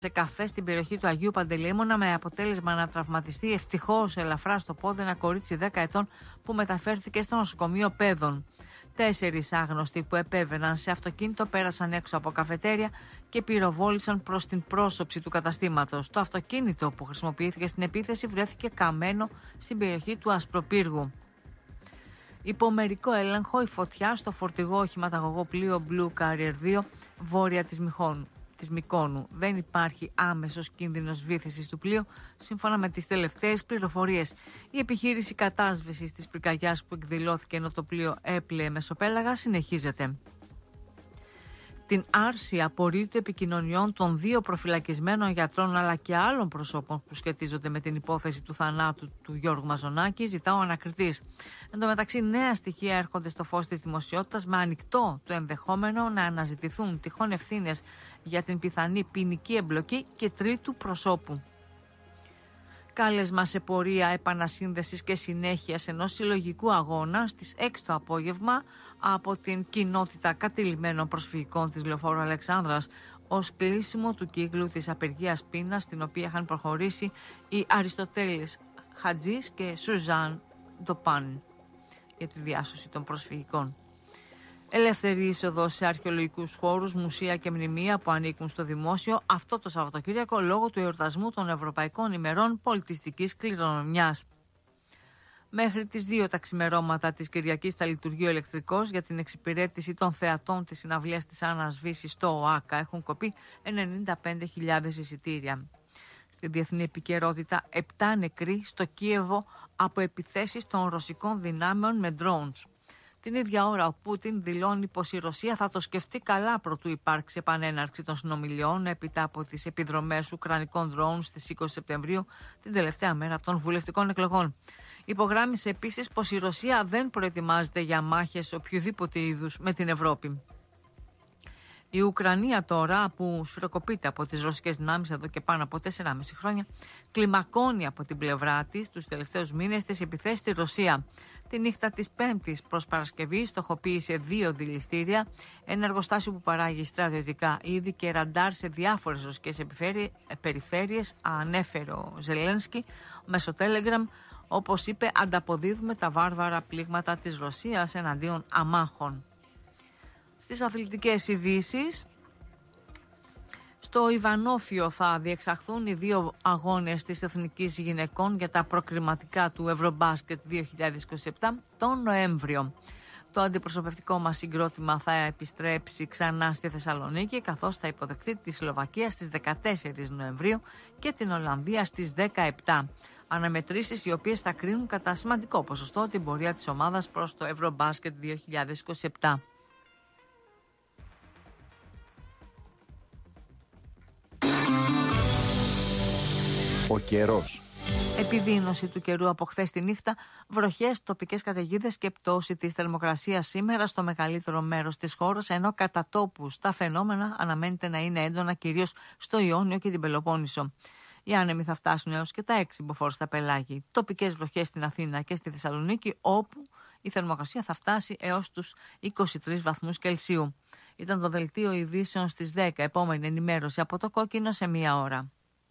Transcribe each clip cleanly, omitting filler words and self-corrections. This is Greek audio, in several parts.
σε καφέ στην περιοχή του Αγίου Παντελεήμωνα με αποτέλεσμα να τραυματιστεί ευτυχώς ελαφρά στο πόδι ένα κορίτσι 10 ετών που μεταφέρθηκε στο νοσοκομείο Πέδων. 4 άγνωστοι που επέβαιναν σε αυτοκίνητο πέρασαν έξω από καφετέρια και πυροβόλησαν προς την πρόσωψη του καταστήματος. Το αυτοκίνητο που χρησιμοποιήθηκε στην επίθεση βρέθηκε καμένο στην περιοχή του Ασπροπύργου. Υπό μερικό έλεγχο η φωτιά στο φορτηγό οχηματαγωγό πλοίο Blue Carrier 2 βόρεια της Μυκόνου. Δεν υπάρχει άμεσος κίνδυνος βύθισης του πλοίου, σύμφωνα με τις τελευταίες πληροφορίες. Η επιχείρηση κατάσβεσης της πυρκαγιάς που εκδηλώθηκε ενώ το πλοίο έπλεε μεσοπέλαγα συνεχίζεται. Την άρση απορρίτου επικοινωνιών των 2 προφυλακισμένων γιατρών αλλά και άλλων προσώπων που σχετίζονται με την υπόθεση του θανάτου του Γιώργου Μαζονάκη ζητά ο ανακριτής. Εν τω μεταξύ, νέα στοιχεία έρχονται στο φως της δημοσιότητας με ανοιχτό το ενδεχόμενο να αναζητηθούν τυχόν ευθύνες για την πιθανή ποινική εμπλοκή και τρίτου προσώπου. Κάλεσμα σε πορεία επανασύνδεσης και συνέχειας ενός συλλογικού αγώνα στις 6 το απόγευμα από την κοινότητα κατηλημένων προσφυγικών της Λεωφόρου Αλεξάνδρας ως κλείσιμο του κύκλου της απεργίας πείνας, στην οποία είχαν προχωρήσει οι Αριστοτέλης Χατζής και Σουζάν Ντοπάν για τη διάσωση των προσφυγικών. Ελεύθερη είσοδο σε αρχαιολογικούς χώρους, μουσεία και μνημεία που ανήκουν στο δημόσιο αυτό το Σαββατοκύριακο λόγω του εορτασμού των Ευρωπαϊκών ημερών πολιτιστικής κληρονομιάς. Μέχρι τις 2 τα ξημερώματα της Κυριακής θα λειτουργεί ο ηλεκτρικός για την εξυπηρέτηση των θεατών της συναυλίας της Άννας Βύσης στο ΟΑΚΑ. Έχουν κοπεί 95.000 εισιτήρια. Στη διεθνή επικαιρότητα, 7 νεκροί στο Κίεβο από επιθέσεις των ρωσικών δυνάμεων με drones. Την ίδια ώρα ο Πούτιν δηλώνει πως η Ρωσία θα το σκεφτεί καλά προτού υπάρξει επανέναρξη των συνομιλιών έπειτα από τις επιδρομές ουκρανικών drones στις 20 Σεπτεμβρίου, την τελευταία μέρα των βουλευτικών εκλογών. Υπογράμμισε επίσης πως η Ρωσία δεν προετοιμάζεται για μάχες οποιοδήποτε είδους με την Ευρώπη. Η Ουκρανία τώρα, που σφυροκοπείται από τις ρωσικές δυνάμεις εδώ και πάνω από 4,5 χρόνια, κλιμακώνει από την πλευρά της τους τελευταίους μήνες τις επιθέσεις στη Ρωσία. Τη νύχτα της 5ης προς Παρασκευή στοχοποίησε 2 δηληστήρια, ένα εργοστάσιο που παράγει στρατιωτικά είδη και ραντάρ σε διάφορες ρωσικές περιφέρειες, ανέφερε ο Ζελένσκι μέσω Telegram. Όπως είπε, ανταποδίδουμε τα βάρβαρα πλήγματα της Ρωσίας εναντίον αμάχων. Στις αθλητικές ειδήσεις, στο Ιβανόφιο θα διεξαχθούν οι 2 αγώνες της Εθνικής Γυναικών για τα προκριματικά του Ευρωμπάσκετ 2027 τον Νοέμβριο. Το αντιπροσωπευτικό μας συγκρότημα θα επιστρέψει ξανά στη Θεσσαλονίκη, καθώς θα υποδεχθεί τη Σλοβακία στις 14 Νοεμβρίου και την Ολλανδία στις 17. Αναμετρήσεις οι οποίες θα κρίνουν κατά σημαντικό ποσοστό την πορεία της ομάδας προς το Ευρωμπάσκετ 2027. Ο καιρός. Επιδείνωση του καιρού από χθες τη νύχτα, βροχές, τοπικές καταιγίδες και πτώση της θερμοκρασίας σήμερα στο μεγαλύτερο μέρος της χώρας, ενώ κατά τόπους τα φαινόμενα αναμένεται να είναι έντονα κυρίως στο Ιόνιο και την Πελοπόννησο. Οι άνεμοι θα φτάσουν έως και τα 6 μποφόρ στα πελάγη. Τοπικές βροχές στην Αθήνα και στη Θεσσαλονίκη, όπου η θερμοκρασία θα φτάσει έως τους 23 βαθμούς Κελσίου. Ήταν το δελτίο ειδήσεων στις 10. Επόμενη ενημέρωση από το Κόκκινο σε 1 ώρα.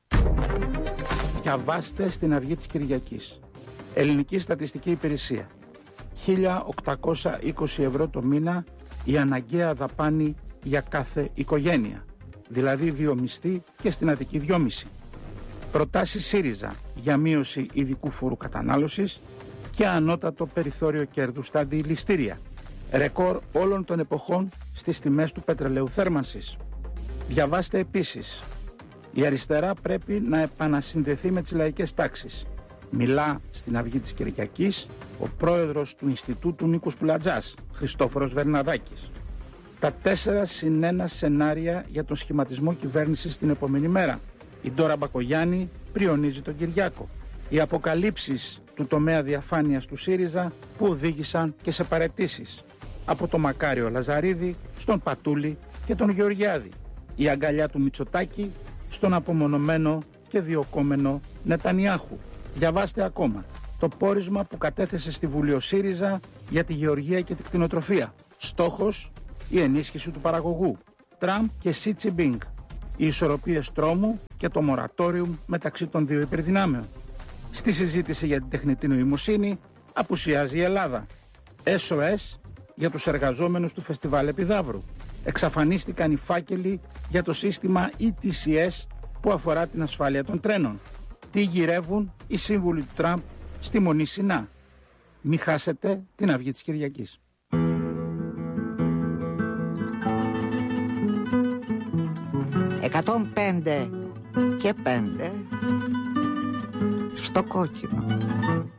Διαβάστε στην Αυγή της Κυριακής. Ελληνική Στατιστική Υπηρεσία. 1.820 ευρώ το μήνα η αναγκαία δαπάνη για κάθε οικογένεια. Δηλαδή 2 μισθοί και στην Αττική 2,5. Προτάσεις ΣΥΡΙΖΑ για μείωση ειδικού φόρου κατανάλωσης και ανώτατο περιθώριο κέρδους στα αντιληστήρια. Ρεκόρ όλων των εποχών στις τιμές του πετρελαίου θέρμανσης. Διαβάστε επίσης. Η αριστερά πρέπει να επανασυνδεθεί με τις λαϊκές τάξεις. Μιλά στην Αυγή της Κυριακής ο πρόεδρος του Ινστιτούτου Νίκους Πουλατζάς, Χριστόφορος Βερναδάκης. Τα 4+1 σενάρια για τον σχηματισμό κυβέρνησης την επόμενη μέρα. Η Ντόρα Μπακογιάννη πριονίζει τον Κυριάκο. Οι αποκαλύψεις του τομέα διαφάνειας του ΣΥΡΙΖΑ που οδήγησαν και σε παραιτήσεις. Από τον Μακάριο Λαζαρίδη στον Πατούλη και τον Γεωργιάδη. Η αγκαλιά του Μητσοτάκη στον απομονωμένο και διωκόμενο Νετανιάχου. Διαβάστε ακόμα το πόρισμα που κατέθεσε στη Βουλή ο ΣΥΡΙΖΑ για τη γεωργία και τη κτηνοτροφία. Στόχος η ενίσχυση του παραγωγού. Τραμπ και Σι Τσιμπίνγκ. οι ισορροπίες τρόμου και το μορατόριουμ μεταξύ των δύο υπερδυνάμεων. Στη συζήτηση για την τεχνητή νοημοσύνη απουσιάζει η Ελλάδα. SOS για τους εργαζόμενους του Φεστιβάλ Επιδαύρου. Εξαφανίστηκαν οι φάκελοι για το σύστημα ETCS που αφορά την ασφάλεια των τρένων. Τι γυρεύουν οι σύμβουλοι του Τραμπ στη Μονή Σινά. Μη χάσετε την αυγή της Κυριακής. 105 και 5 στο κόκκινο.